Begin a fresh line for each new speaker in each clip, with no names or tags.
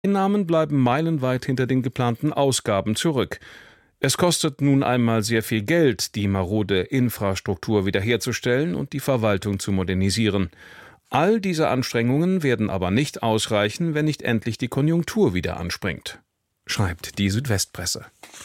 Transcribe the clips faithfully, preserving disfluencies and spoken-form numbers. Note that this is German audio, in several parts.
Einnahmen bleiben meilenweit hinter den geplanten Ausgaben zurück. Es kostet nun einmal sehr viel Geld, die marode Infrastruktur wiederherzustellen und die Verwaltung zu modernisieren. All diese Anstrengungen werden aber nicht ausreichen, wenn nicht endlich die Konjunktur wieder anspringt, schreibt die Südwestpresse.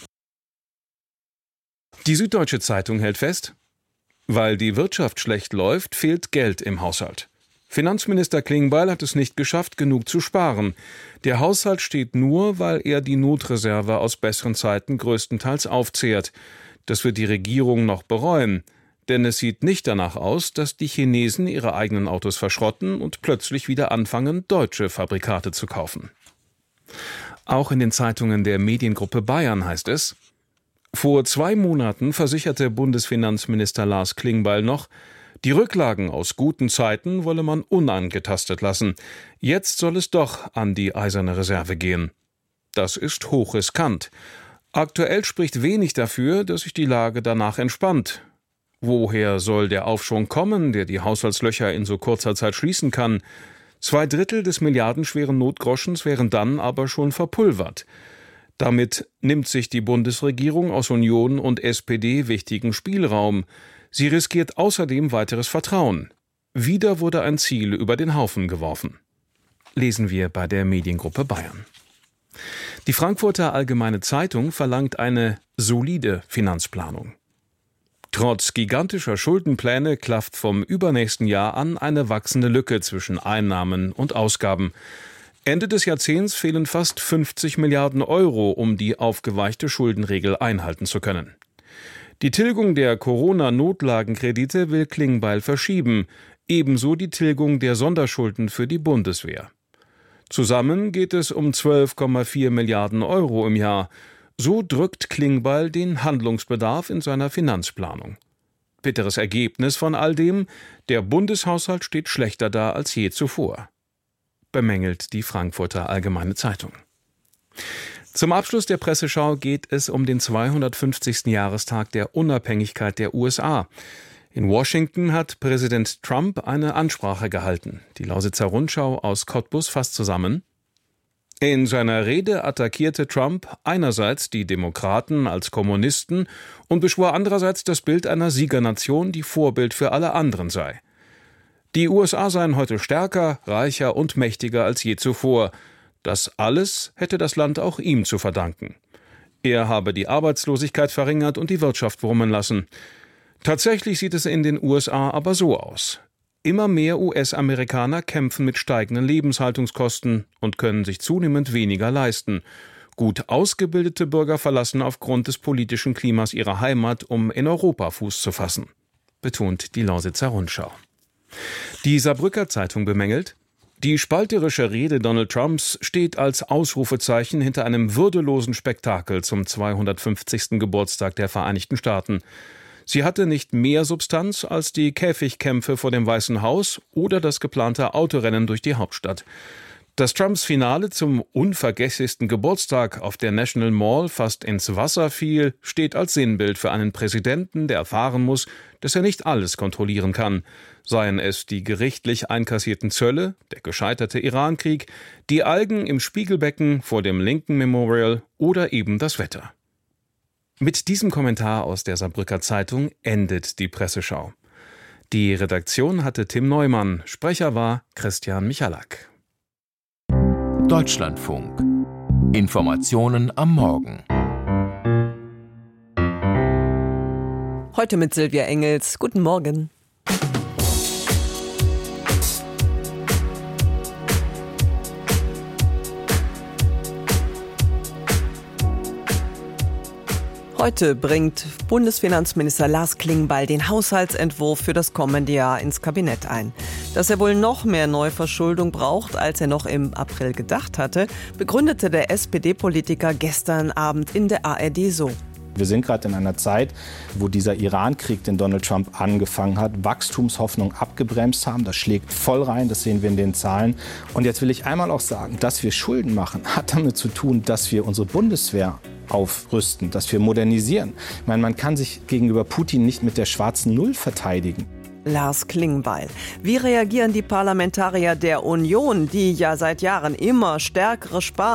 Die Süddeutsche Zeitung hält fest: Weil die Wirtschaft schlecht läuft, fehlt Geld im Haushalt. Finanzminister Klingbeil hat es nicht geschafft, genug zu sparen. Der Haushalt steht nur, weil er die Notreserve aus besseren Zeiten größtenteils aufzehrt. Das wird die Regierung noch bereuen. Denn es sieht nicht danach aus, dass die Chinesen ihre eigenen Autos verschrotten und plötzlich wieder anfangen, deutsche Fabrikate zu kaufen. Auch in den Zeitungen der Mediengruppe Bayern heißt es: Vor zwei Monaten versicherte Bundesfinanzminister Lars Klingbeil noch, die Rücklagen aus guten Zeiten wolle man unangetastet lassen. Jetzt soll es doch an die eiserne Reserve gehen. Das ist hochriskant. Aktuell spricht wenig dafür, dass sich die Lage danach entspannt. Woher soll der Aufschwung kommen, der die Haushaltslöcher in so kurzer Zeit schließen kann? Zwei Drittel des milliardenschweren Notgroschens wären dann aber schon verpulvert. Damit nimmt sich die Bundesregierung aus Union und S P D wichtigen Spielraum. Sie riskiert außerdem weiteres Vertrauen. Wieder wurde ein Ziel über den Haufen geworfen. Lesen wir bei der Mediengruppe Bayern. Die Frankfurter Allgemeine Zeitung verlangt eine solide Finanzplanung. Trotz gigantischer Schuldenpläne klafft vom übernächsten Jahr an eine wachsende Lücke zwischen Einnahmen und Ausgaben. Ende des Jahrzehnts fehlen fast fünfzig Milliarden Euro, um die aufgeweichte Schuldenregel einhalten zu können. Die Tilgung der Corona-Notlagenkredite will Klingbeil verschieben, ebenso die Tilgung der Sonderschulden für die Bundeswehr. Zusammen geht es um zwölf Komma vier Milliarden Euro im Jahr. So drückt Klingbeil den Handlungsbedarf in seiner Finanzplanung. Bitteres Ergebnis von all dem: Der Bundeshaushalt steht schlechter da als je zuvor, bemängelt die Frankfurter Allgemeine Zeitung. Zum Abschluss der Presseschau geht es um den zweihundertfünfzigsten Jahrestag der Unabhängigkeit der U S A. In Washington hat Präsident Trump eine Ansprache gehalten. Die Lausitzer Rundschau aus Cottbus fasst zusammen: In seiner Rede attackierte Trump einerseits die Demokraten als Kommunisten und beschwor andererseits das Bild einer Siegernation, die Vorbild für alle anderen sei. Die U S A seien heute stärker, reicher und mächtiger als je zuvor. Das alles hätte das Land auch ihm zu verdanken. Er habe die Arbeitslosigkeit verringert und die Wirtschaft brummen lassen. Tatsächlich sieht es in den U S A aber so aus: Immer mehr U S-Amerikaner kämpfen mit steigenden Lebenshaltungskosten und können sich zunehmend weniger leisten. Gut ausgebildete Bürger verlassen aufgrund des politischen Klimas ihre Heimat, um in Europa Fuß zu fassen, betont die Lausitzer Rundschau. Die Saarbrücker Zeitung bemängelt: Die spalterische Rede Donald Trumps steht als Ausrufezeichen hinter einem würdelosen Spektakel zum zweihundertfünfzigsten Geburtstag der Vereinigten Staaten. Sie hatte nicht mehr Substanz als die Käfigkämpfe vor dem Weißen Haus oder das geplante Autorennen durch die Hauptstadt. Dass Trumps Finale zum unvergesslichsten Geburtstag auf der National Mall fast ins Wasser fiel, steht als Sinnbild für einen Präsidenten, der erfahren muss, dass er nicht alles kontrollieren kann. Seien es die gerichtlich einkassierten Zölle, der gescheiterte Irankrieg, die Algen im Spiegelbecken vor dem Lincoln Memorial oder eben das Wetter. Mit diesem Kommentar aus der Saarbrücker Zeitung endet die Presseschau. Die Redaktion hatte Tim Neumann, Sprecher war Christian Michalak.
Deutschlandfunk. Informationen am Morgen.
Heute mit Silvia Engels. Guten Morgen. Heute bringt Bundesfinanzminister Lars Klingbeil den Haushaltsentwurf für das kommende Jahr ins Kabinett ein. Dass er wohl noch mehr Neuverschuldung braucht, als er noch im April gedacht hatte, begründete der S P D-Politiker gestern Abend in der A R D so.
Wir sind gerade in einer Zeit, wo dieser Irankrieg, den Donald Trump angefangen hat, Wachstumshoffnung abgebremst haben. Das schlägt voll rein, das sehen wir in den Zahlen. Und jetzt will ich einmal auch sagen, dass wir Schulden machen, hat damit zu tun, dass wir unsere Bundeswehr aufrüsten, dass wir modernisieren. Ich meine, man kann sich gegenüber Putin nicht mit der schwarzen Null verteidigen.
Lars Klingbeil. Wie reagieren die Parlamentarier der Union, die ja seit Jahren immer stärkere Spar